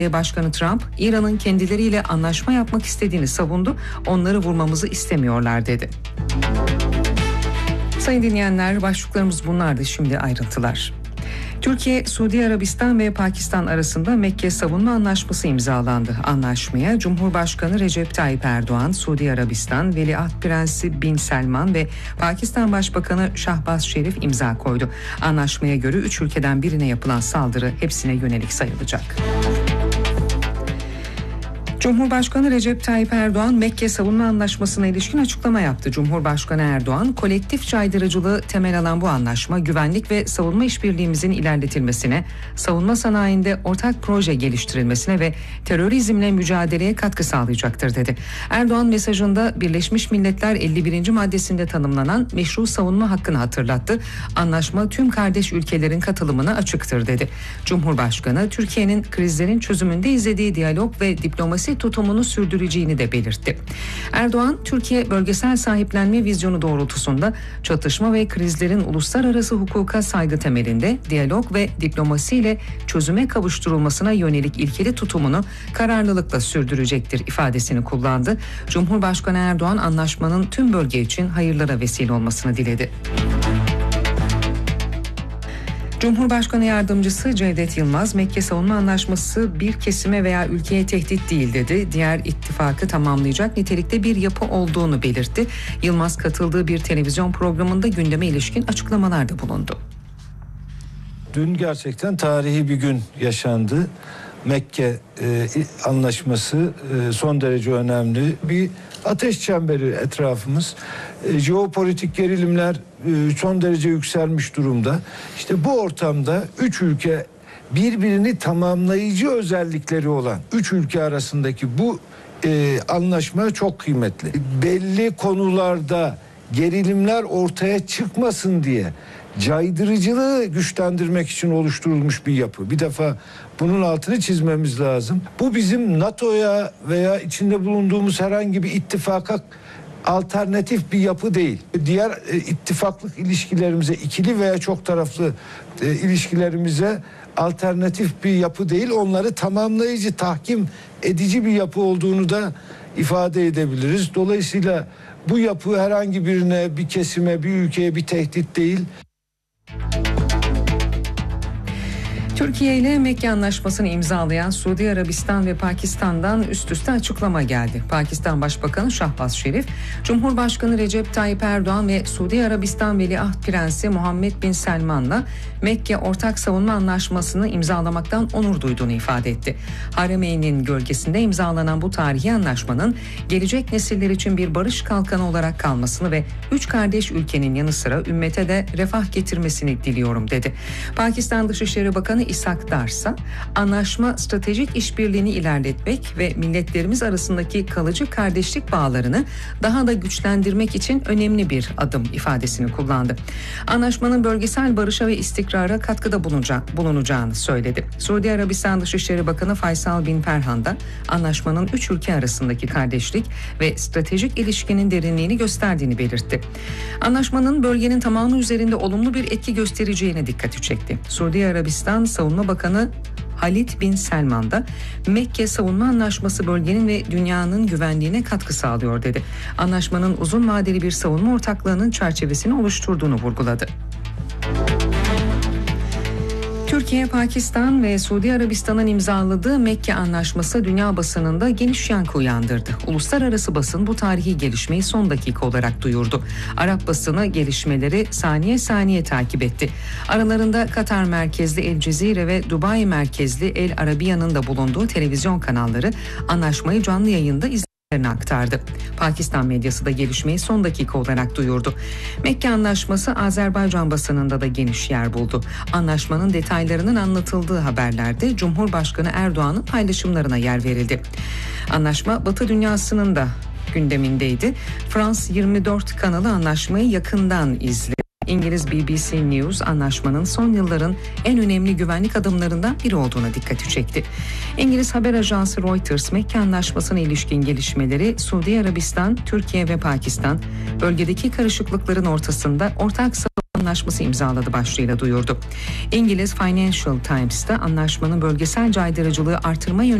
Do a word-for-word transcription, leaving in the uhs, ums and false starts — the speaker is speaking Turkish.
Başkanı Trump, İran'ın kendileriyle anlaşma yapmak istediğini savundu, onları vurmamızı istemiyorlar dedi. Sayın dinleyenler, başlıklarımız bunlardı, şimdi ayrıntılar. Türkiye, Suudi Arabistan ve Pakistan arasında Mekke Savunma Anlaşması imzalandı. Anlaşmaya Cumhurbaşkanı Recep Tayyip Erdoğan, Suudi Arabistan Veliaht Prensi Bin Selman ve Pakistan Başbakanı Şahbaz Şerif imza koydu. Anlaşmaya göre üç ülkeden birine yapılan saldırı hepsine yönelik sayılacak. Cumhurbaşkanı Recep Tayyip Erdoğan, Mekke Savunma Anlaşması'na ilişkin açıklama yaptı. Cumhurbaşkanı Erdoğan, kolektif caydırıcılığı temel alan bu anlaşma, güvenlik ve savunma işbirliğimizin ilerletilmesine, savunma sanayinde ortak proje geliştirilmesine ve terörizmle mücadeleye katkı sağlayacaktır dedi. Erdoğan mesajında Birleşmiş Milletler elli birinci maddesinde tanımlanan meşru savunma hakkını hatırlattı. Anlaşma tüm kardeş ülkelerin katılımına açıktır dedi. Cumhurbaşkanı, Türkiye'nin krizlerin çözümünde izlediği diyalog ve diplomasi tutumunu sürdüreceğini de belirtti. Erdoğan, Türkiye bölgesel sahiplenme vizyonu doğrultusunda çatışma ve krizlerin uluslararası hukuka saygı temelinde diyalog ve diplomasiyle çözüme kavuşturulmasına yönelik ilkeli tutumunu kararlılıkla sürdürecektir ifadesini kullandı. Cumhurbaşkanı Erdoğan, anlaşmanın tüm bölge için hayırlara vesile olmasını diledi. Cumhurbaşkanı Yardımcısı Cevdet Yılmaz, Mekke Savunma Anlaşması bir kesime veya ülkeye tehdit değil dedi. Diğer ittifakı tamamlayacak nitelikte bir yapı olduğunu belirtti. Yılmaz katıldığı bir televizyon programında gündeme ilişkin açıklamalarda bulundu. Dün gerçekten tarihi bir gün yaşandı. Mekke e, anlaşması e, son derece önemli. Bir ateş çemberi etrafımız. E, jeopolitik gerilimler e, son derece yükselmiş durumda. İşte bu ortamda üç ülke, birbirini tamamlayıcı özellikleri olan üç ülke arasındaki bu e, anlaşma çok kıymetli. Belli konularda gerilimler ortaya çıkmasın diye caydırıcılığı güçlendirmek için oluşturulmuş bir yapı. Bir defa bunun altını çizmemiz lazım. Bu bizim NATO'ya veya içinde bulunduğumuz herhangi bir ittifaka alternatif bir yapı değil. Diğer e, ittifaklık ilişkilerimize, ikili veya çok taraflı e, ilişkilerimize alternatif bir yapı değil. Onları tamamlayıcı, tahkim edici bir yapı olduğunu da ifade edebiliriz. Dolayısıyla bu yapı herhangi birine, bir kesime, bir ülkeye bir tehdit değil. Türkiye ile Mekke Anlaşması'nı imzalayan Suudi Arabistan ve Pakistan'dan üst üste açıklama geldi. Pakistan Başbakanı Şahbaz Şerif, Cumhurbaşkanı Recep Tayyip Erdoğan ve Suudi Arabistan Veliaht Prensi Muhammed Bin Selman'la Mekke Ortak Savunma Anlaşması'nı imzalamaktan onur duyduğunu ifade etti. Haremeyn'in gölgesinde imzalanan bu tarihi anlaşmanın gelecek nesiller için bir barış kalkanı olarak kalmasını ve üç kardeş ülkenin yanı sıra ümmete de refah getirmesini diliyorum dedi. Pakistan Dışişleri Bakanı İshak Dar ise anlaşma stratejik işbirliğini ilerletmek ve milletlerimiz arasındaki kalıcı kardeşlik bağlarını daha da güçlendirmek için önemli bir adım ifadesini kullandı. Anlaşmanın bölgesel barışa ve istikrara katkıda bulunacağını söyledi. Suudi Arabistan Dışişleri Bakanı Faysal Bin Ferhan da anlaşmanın üç ülke arasındaki kardeşlik ve stratejik ilişkinin derinliğini gösterdiğini belirtti. Anlaşmanın bölgenin tamamı üzerinde olumlu bir etki göstereceğine dikkati çekti. Suudi Arabistan Savunma Bakanı Halid Bin Selman da Mekke Savunma Anlaşması bölgenin ve dünyanın güvenliğine katkı sağlıyor dedi. Anlaşmanın uzun vadeli bir savunma ortaklığının çerçevesini oluşturduğunu vurguladı. Türkiye, Pakistan ve Suudi Arabistan'ın imzaladığı Mekke Anlaşması dünya basınında geniş yankı uyandırdı. Uluslararası basın bu tarihi gelişmeyi son dakika olarak duyurdu. Arap basını gelişmeleri saniye saniye takip etti. Aralarında Katar merkezli El Cezire ve Dubai merkezli El Arabiya'nın da bulunduğu televizyon kanalları anlaşmayı canlı yayında izledi. aktardı. Pakistan medyası da gelişmeyi son dakika olarak duyurdu. Mekke Anlaşması Azerbaycan basınında da geniş yer buldu. Anlaşmanın detaylarının anlatıldığı haberlerde Cumhurbaşkanı Erdoğan'ın paylaşımlarına yer verildi. Anlaşma Batı dünyasının da gündemindeydi. France yirmi dört kanalı anlaşmayı yakından izledi. İngiliz B B C News anlaşmanın son yılların en önemli güvenlik adımlarından biri olduğuna dikkati çekti. İngiliz haber ajansı Reuters, Mekke Anlaşması'na ilişkin gelişmeleri Suudi Arabistan, Türkiye ve Pakistan bölgedeki karışıklıkların ortasında ortak savunma anlaşması imzaladı başlığıyla duyurdu. İngiliz Financial Times'ta anlaşmanın bölgesel caydırıcılığı artırma yönünde